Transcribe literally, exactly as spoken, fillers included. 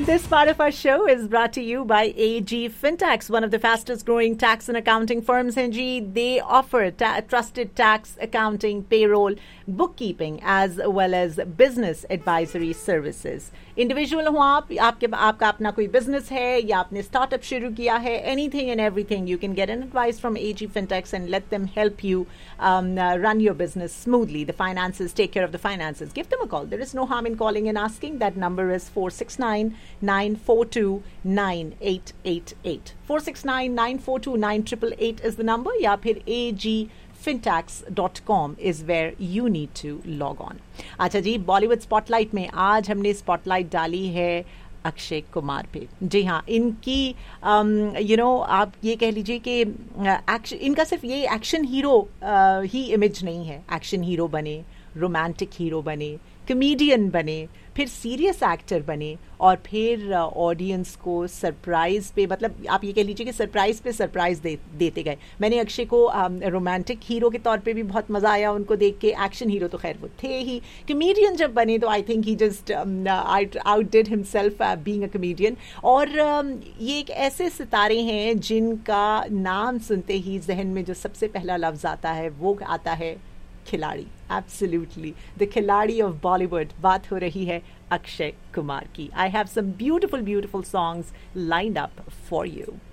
This part of our show is brought to you by A G Fintechs, one of the fastest growing tax and accounting firms in G. They offer ta- trusted tax, accounting, payroll, bookkeeping, as well as business advisory services. Individual हो आप, आपके आपका अपना कोई business है या आपने startup शुरू किया है, anything and everything, you can get an advice from A G Fintechs and let them help you um, uh, run your business smoothly. The finances, take care of the finances. Give them a call. There is no harm in calling and asking. That number is four six nine nine four two nine eight eight eight. four six nine nine four two nine eight eight eight is the number. या फिर A G fintechs dot com is where you need to log on. अच्छा जी, Bollywood spotlight में आज हमने spotlight डाली है अक्षय कुमार पे. जी हाँ, इनकी यू नो आप ये कह लीजिए कि एक्शन, इनका सिर्फ ये एक्शन हीरो ही इमेज नहीं है. एक्शन हीरो बने, रोमांटिक हीरो बने, कमेडियन बने, फिर सीरियस एक्टर बने और फिर ऑडियंस uh, को सरप्राइज पे, मतलब आप ये कह लीजिए कि सरप्राइज पे सरप्राइज दे, देते गए. मैंने अक्षय को रोमांटिक um, हीरो के तौर पे भी बहुत मज़ा आया उनको देख के. एक्शन हीरो तो खैर वो थे ही. कमेडियन जब बने तो I think he just out did himself being a comedian. और um, ये एक ऐसे सितारे हैं जिनका नाम सुनते ही जहन में जो सबसे पहला लफ्ज़ आता है वो आता है खिलाड़ी. एब्सोल्युटली द खिलाड़ी ऑफ बॉलीवुड. बात हो रही है अक्षय कुमार की. I have some beautiful beautiful songs lined up for you.